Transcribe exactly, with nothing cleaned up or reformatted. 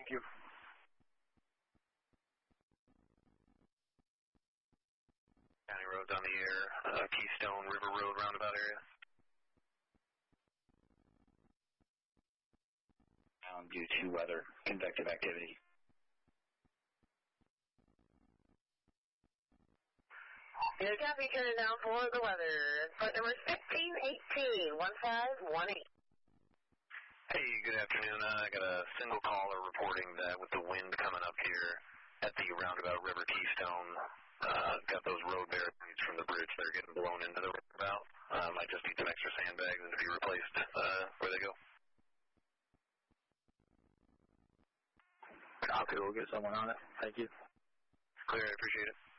you. County roads on the air, uh, Keystone River Road roundabout area. Um, due to weather, convective activity. Good copy, turning down for the weather. Flight number fifteen eighteen, one five one eight. Hey, good afternoon. Uh, I got a single caller reporting that with the wind coming up here at the roundabout River Keystone, uh, got those road barricades from the bridge that are getting blown into the roundabout. Um, I just need some extra sandbags and to be replaced uh, where they go. Copy, we'll get someone on it. Thank you. Clear, I appreciate it.